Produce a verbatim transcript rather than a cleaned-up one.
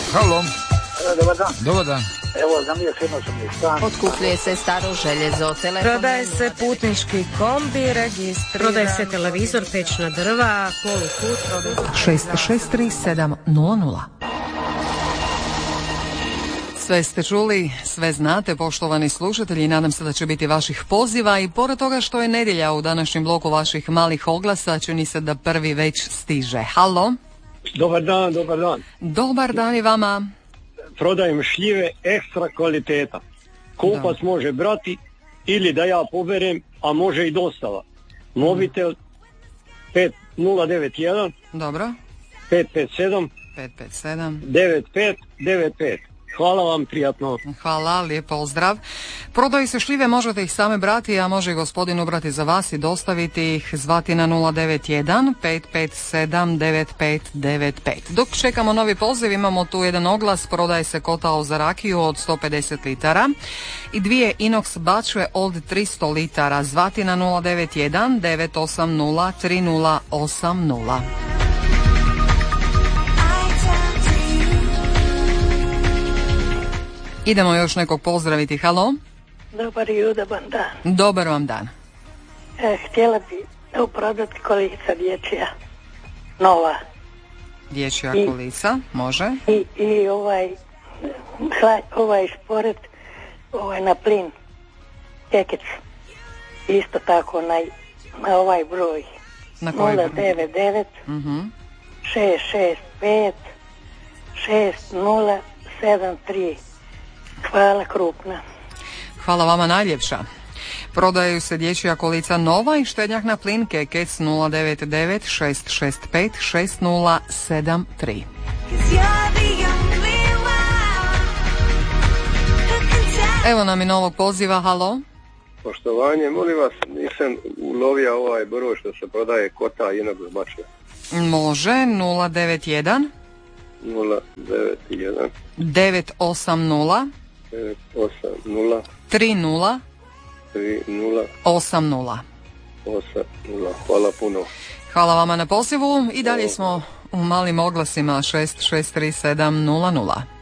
Halo. Dobar dan. Dobar dan. Evo, za mije fino sam je stan. Otkupljuje se staro željezo, telefon. Prodaje se putnički kombi, registriran. Prodaje se televizor, pećna drva, polukut. šest šest tri sedam nula nula. Sve ste čuli, sve znate, poštovani slušatelji, i nadam se da će biti vaših poziva i pored toga što je nedjelja u današnjem bloku vaših malih oglasa, čini se da prvi već stiže. Halo? Dobar dan, dobar dan. Dobar dan i vama. Prodajem šljive ekstra kvaliteta. Kupac da. Može brati ili da ja poberem, a može i dostava. Mobitel pet nula devet jedan Dobro. pet pet sedam pet pet sedam devet pet devet pet. Hvala vam, prijatno. Hvala, lijep pozdrav. Prodaju se šljive, možete ih same brati, a može i gospodin ubrati za vas i dostaviti ih, zvati na nula devet jedan pet pet sedam devet pet devet pet. Dok čekamo novi poziv, imamo tu jedan oglas, prodaje se kotao za rakiju od sto pedeset litara i dvije inox bačve od tristo litara, zvati na nula devet jedan devet osam nula tri nula osam nula. Idemo još nekog pozdraviti. Halo? Dobar i udoban dan. Dobar vam dan. E, htjela bi prodati kolica dječja. Nova. Dječja I, kolica, može. I, i ovaj, hla, ovaj šporet ovaj na plin. Kekec. Isto tako na, na ovaj broj. Na koji broj? nula devet devet uh-huh. šest šest pet šest nula sedam tri. Hvala, krupna. Hvala vama najljepša. Prodaju se dječja kolica nova i štednjak na plin Kekec nula devet devet šest šest pet šest nula sedam tri. Evo nam i novog poziva. Halo? Poštovanje, molim vas, nisam ulovio ovaj broj što se prodaje kota jednog zbača. Može, nula devet jedan nula devet jedan devet osam nula devet osam nula tri nula tri nula osam nula. osam nula. Hvala puno. Hvala vama na pozivu i dalje smo u malim oglasima šest šest tri sedam nula nula.